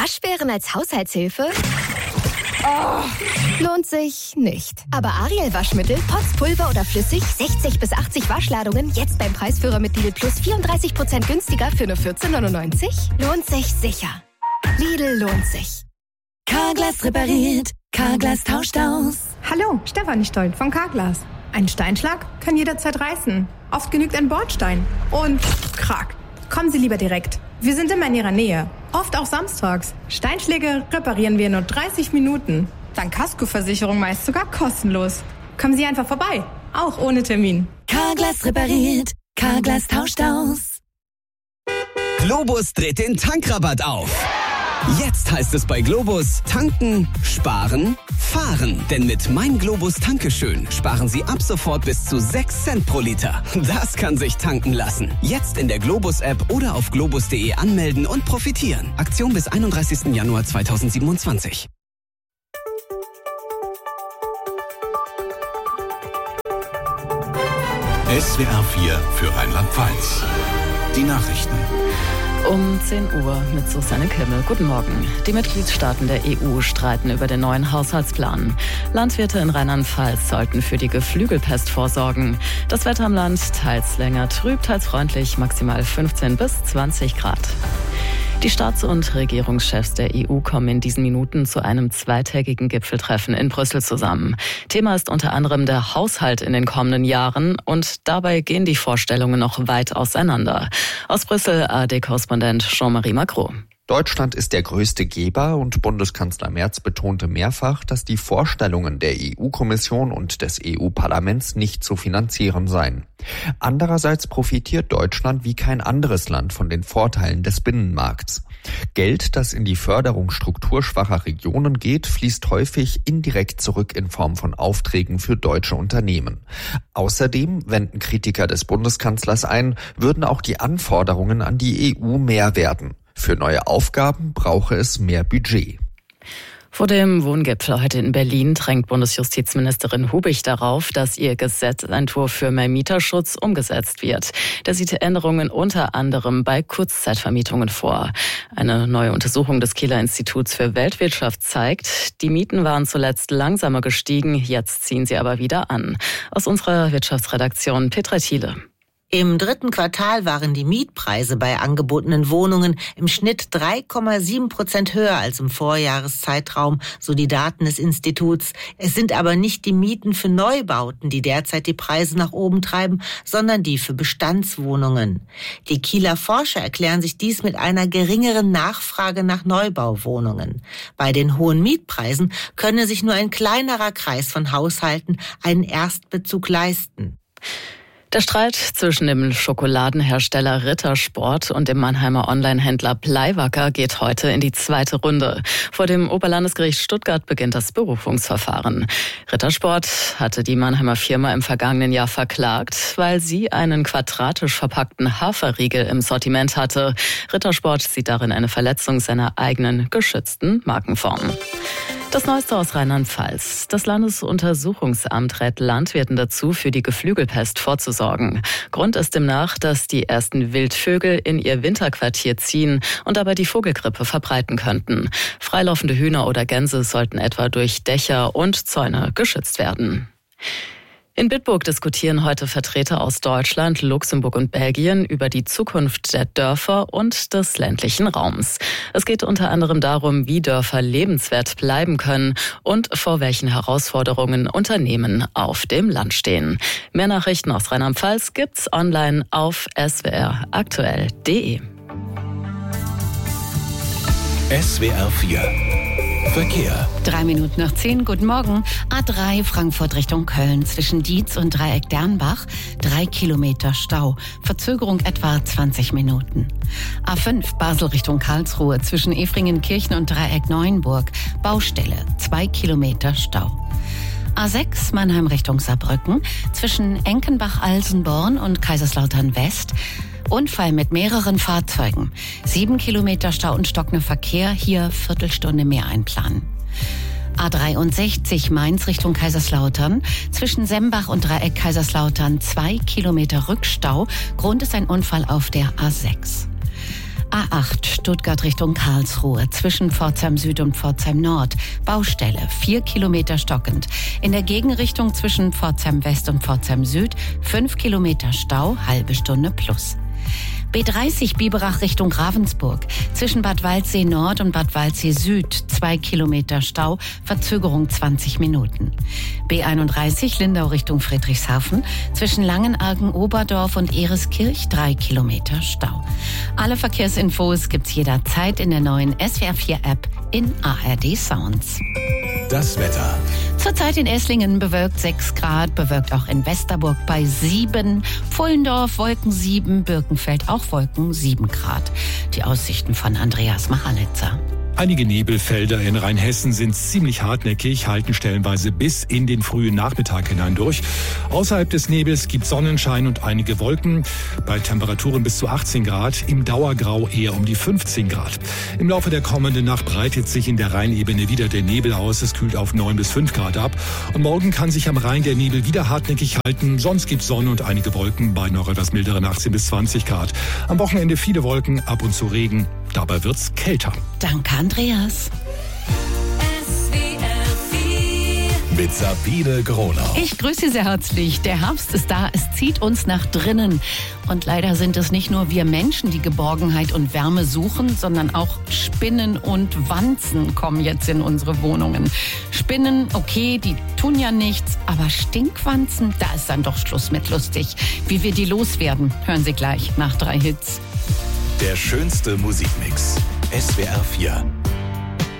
Waschbären als Haushaltshilfe? Oh, lohnt sich nicht. Aber Ariel Waschmittel, Pots, Pulver oder flüssig, 60 bis 80 Waschladungen, jetzt beim Preisführer mit Lidl Plus 34% günstiger für nur 14,99? Lohnt sich sicher. Lidl lohnt sich. Carglass repariert, Carglass tauscht aus. Hallo, Stefanie Stolt von Carglass. Ein Steinschlag kann jederzeit reißen. Oft genügt ein Bordstein. Und krack. Kommen Sie lieber direkt. Wir sind immer in Ihrer Nähe. Oft auch samstags. Steinschläge reparieren wir in nur 30 Minuten. Dank Kaskoversicherung meist sogar kostenlos. Kommen Sie einfach vorbei. Auch ohne Termin. Carglass repariert, Carglass tauscht aus. Globus dreht den Tankrabatt auf. Jetzt heißt es bei Globus tanken, sparen, fahren. Denn mit Mein Globus Tankeschön sparen Sie ab sofort bis zu 6 Cent pro Liter. Das kann sich tanken lassen. Jetzt in der Globus-App oder auf globus.de anmelden und profitieren. Aktion bis 31. Januar 2027. SWR 4 für Rheinland-Pfalz. Die Nachrichten. Um 10 Uhr mit Susanne Kimmel. Guten Morgen. Die Mitgliedstaaten der EU streiten über den neuen Haushaltsplan. Landwirte in Rheinland-Pfalz sollten für die Geflügelpest vorsorgen. Das Wetter im Land teils länger trüb, teils freundlich, maximal 15 bis 20 Grad. Die Staats- und Regierungschefs der EU kommen in diesen Minuten zu einem zweitägigen Gipfeltreffen in Brüssel zusammen. Thema ist unter anderem der Haushalt in den kommenden Jahren und dabei gehen die Vorstellungen noch weit auseinander. Aus Brüssel ARD-Korrespondent Jean-Marie Macron. Deutschland ist der größte Geber und Bundeskanzler Merz betonte mehrfach, dass die Vorstellungen der EU-Kommission und des EU-Parlaments nicht zu finanzieren seien. Andererseits profitiert Deutschland wie kein anderes Land von den Vorteilen des Binnenmarkts. Geld, das in die Förderung strukturschwacher Regionen geht, fließt häufig indirekt zurück in Form von Aufträgen für deutsche Unternehmen. Außerdem wenden Kritiker des Bundeskanzlers ein, würden auch die Anforderungen an die EU mehr werden. Für neue Aufgaben brauche es mehr Budget. Vor dem Wohngipfel heute in Berlin drängt Bundesjustizministerin Hubich darauf, dass ihr Gesetzentwurf für mehr Mieterschutz umgesetzt wird. Der sieht Änderungen unter anderem bei Kurzzeitvermietungen vor. Eine neue Untersuchung des Kieler Instituts für Weltwirtschaft zeigt, die Mieten waren zuletzt langsamer gestiegen, jetzt ziehen sie aber wieder an. Aus unserer Wirtschaftsredaktion Petra Thiele. Im 3. Quartal waren die Mietpreise bei angebotenen Wohnungen im Schnitt 3,7% höher als im Vorjahreszeitraum, so die Daten des Instituts. Es sind aber nicht die Mieten für Neubauten, die derzeit die Preise nach oben treiben, sondern die für Bestandswohnungen. Die Kieler Forscher erklären sich dies mit einer geringeren Nachfrage nach Neubauwohnungen. Bei den hohen Mietpreisen könne sich nur ein kleinerer Kreis von Haushalten einen Erstbezug leisten. Der Streit zwischen dem Schokoladenhersteller Rittersport und dem Mannheimer Onlinehändler Bleiwacker geht heute in die zweite Runde. Vor dem Oberlandesgericht Stuttgart beginnt das Berufungsverfahren. Rittersport hatte die Mannheimer Firma im vergangenen Jahr verklagt, weil sie einen quadratisch verpackten Haferriegel im Sortiment hatte. Rittersport sieht darin eine Verletzung seiner eigenen geschützten Markenform. Das Neueste aus Rheinland-Pfalz. Das Landesuntersuchungsamt rät Landwirten dazu, für die Geflügelpest vorzusorgen. Grund ist demnach, dass die ersten Wildvögel in ihr Winterquartier ziehen und dabei die Vogelgrippe verbreiten könnten. Freilaufende Hühner oder Gänse sollten etwa durch Dächer und Zäune geschützt werden. In Bitburg diskutieren heute Vertreter aus Deutschland, Luxemburg und Belgien über die Zukunft der Dörfer und des ländlichen Raums. Es geht unter anderem darum, wie Dörfer lebenswert bleiben können und vor welchen Herausforderungen Unternehmen auf dem Land stehen. Mehr Nachrichten aus Rheinland-Pfalz gibt's online auf swraktuell.de. SWR 4 Verkehr. 3 Minuten nach 10, guten Morgen. A3 Frankfurt Richtung Köln zwischen Dietz und Dreieck Dernbach. 3 Kilometer Stau. Verzögerung etwa 20 Minuten. A5 Basel Richtung Karlsruhe zwischen Efringenkirchen und Dreieck Neuenburg. Baustelle. 2 Kilometer Stau. A6 Mannheim Richtung Saarbrücken zwischen Enkenbach-Alsenborn und Kaiserslautern West. Unfall mit mehreren Fahrzeugen. 7 Kilometer Stau und stockender Verkehr, hier Viertelstunde mehr einplanen. A63 Mainz Richtung Kaiserslautern. Zwischen Sembach und Dreieck Kaiserslautern 2 Kilometer Rückstau. Grund ist ein Unfall auf der A6. A8 Stuttgart Richtung Karlsruhe zwischen Pforzheim Süd und Pforzheim Nord. Baustelle, 4 Kilometer stockend. In der Gegenrichtung zwischen Pforzheim West und Pforzheim Süd 5 Kilometer Stau, halbe Stunde plus. B30 Biberach Richtung Ravensburg. Zwischen Bad Waldsee Nord und Bad Waldsee Süd 2 Kilometer Stau, Verzögerung 20 Minuten. B31 Lindau Richtung Friedrichshafen. Zwischen Langenargen, Oberdorf und Ereskirch 3 Kilometer Stau. Alle Verkehrsinfos gibt's jederzeit in der neuen SWR4-App in ARD Sounds. Das Wetter. Zurzeit in Esslingen bewölkt 6 Grad, bewölkt auch in Westerburg bei 7, Pfullendorf Wolken 7, Birkenfeld auch Wolken 7 Grad. Die Aussichten von Andreas Machalitzer. Einige Nebelfelder in Rheinhessen sind ziemlich hartnäckig, halten stellenweise bis in den frühen Nachmittag hinein durch. Außerhalb des Nebels gibt Sonnenschein und einige Wolken. Bei Temperaturen bis zu 18 Grad, im Dauergrau eher um die 15 Grad. Im Laufe der kommenden Nacht breitet sich in der Rheinebene wieder der Nebel aus. Es kühlt auf 9 bis 5 Grad ab. Und morgen kann sich am Rhein der Nebel wieder hartnäckig halten. Sonst gibt es Sonne und einige Wolken bei noch etwas milderen 18 bis 20 Grad. Am Wochenende viele Wolken, ab und zu Regen. Dabei wird's kälter. Danke, Andreas. Mit Sabine Gronau. Ich grüße Sie sehr herzlich. Der Herbst ist da, es zieht uns nach drinnen. Und leider sind es nicht nur wir Menschen, die Geborgenheit und Wärme suchen, sondern auch Spinnen und Wanzen kommen jetzt in unsere Wohnungen. Spinnen, okay, die tun ja nichts, aber Stinkwanzen, da ist dann doch Schluss mit lustig. Wie wir die loswerden, hören Sie gleich nach 3 Hits. Der schönste Musikmix. SWR 4.